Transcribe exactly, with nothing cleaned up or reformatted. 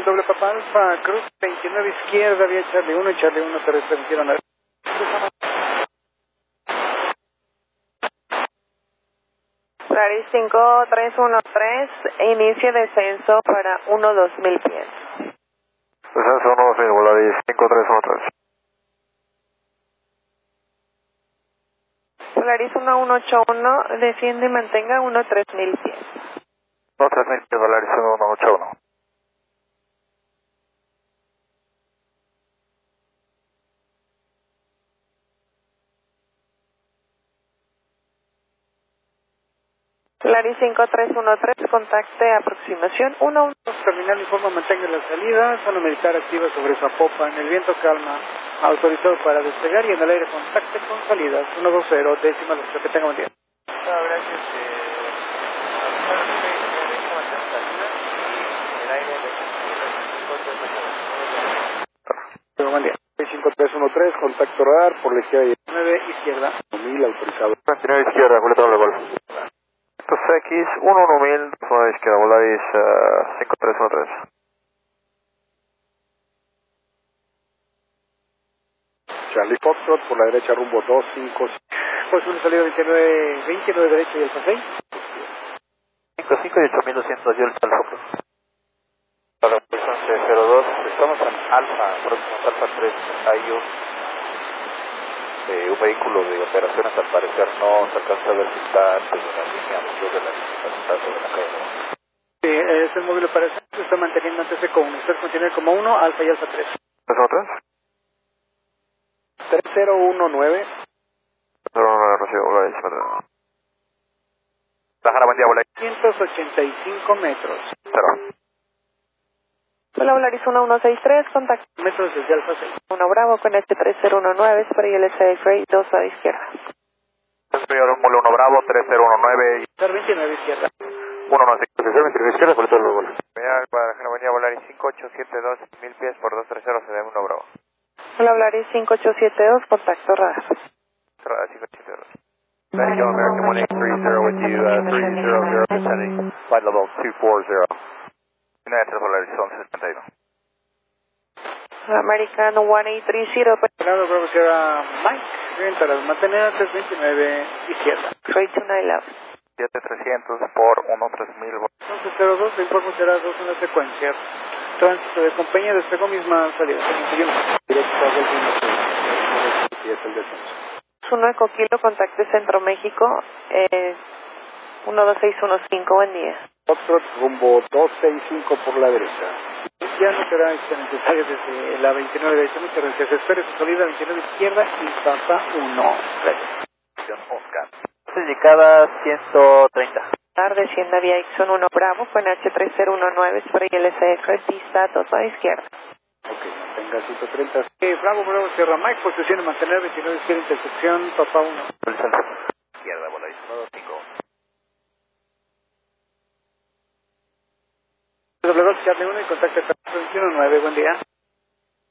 doble Papa Alfa, Cruz veintinueve izquierda, vía Charlie uno y Charlie uno terrestre veintieron a la... Polaris cinco tres uno tres, inicie descenso para uno dos mil pies. Descenso uno dos mil, Polaris cinco tres uno tres. Polaris uno uno ocho uno, desciende y mantenga uno tres mil pies. uno tres mil pies, Polaris uno uno ocho uno. Polaris cinco tres uno tres, contacte aproximación uno uno. Terminal informa, mantenga la salida, zona militar activa sobre Zapopan, el viento calma, autorizado para despegar y en el aire contacte con salidas uno dos cero, décima, los que tenga buen día. Gracias, Buen día. cinco tres uno tres, contacto radar por la izquierda nueve, izquierda, mil autorizado. veintinueve izquierda, Julieta doble gol. X, uno uno mil, zona izquierda, Volaris uh, cinco tres uno tres. Charlie Foxtrot por la derecha rumbo dos cinco. Pues una salida veintinueve, veintinueve derecha y el paseo. cinco cinco y ocho mil doscientos y el Alfa. Para la posición C cero dos, estamos en Alfa, próximo a Alfa tres. Hay un, eh, un vehículo de operaciones, al parecer no se alcanza a ver si está antes de la línea mayor de la línea sobre la calle. Sí, es el módulo para eso, se está manteniendo antes de con usted continúe como uno, Alfa y Alfa tres. ¿tres uno tres? tres cero uno nueve. cero uno nueve, recibo, Volaris. Bajara, buen día, Volaris. ciento ochenta y cinco metros. Cero. Hola, Volaris uno uno seis tres, contacto. Metros desde Alfa seis. uno Bravo con este tres cero uno nueve, para el S A Freight dos a la izquierda. Rómulo uno Bravo, tres cero uno nueve. veintinueve izquierda. uno nueve cinco, veintinueve izquierda, por todo el vuelo. Vea, Guadalajara, buen día, Volaris cinco ocho siete dos, mil pies por dos tres cero, se debe uno Bravo. Hola, Volaris cinco ocho siete dos, contacto radar. Radar cinco ocho siete dos. Yo, American one eight three zero with you, uh, three zero zero, descending, flight level two four zero. United Volaris once setenta y uno. American one eight three zero, Fernando Bravo Sierra Mike, bien, para mantener tres veintinueve izquierda. Freight two nine left. siete trescientos por uno tres mil. once cero dos, informo será dos en la secuencia. Tránsito de compañía, despegó misma salida. Seguimos. Directo a Delfín. Y es el descenso. uno Eco Kilo, contacte Centro México, eh, uno dos seis uno cinco, buen día. Foxtrot rumbo dos seis cinco por la derecha. Ya no será este necesario desde la veintinueve derecha, muchas gracias. Espere su salida veintinueve izquierda y pasa uno. Gracias. Oscar. Indicada ciento treinta. Tarde, Hacienda vía Ixon uno Bravo con H tres cero uno nueve, para el S A Freight pista dos a la izquierda. Ok, mantenga ciento treinta. Eh, Bravo, Bravo, Sierra Mike, posición de mantener veintinueve izquierda, intersección, papá uno. Izquierda, Volaris uno dos cinco. W dos, Charlie uno y contacto veintiuno nueve, buen día.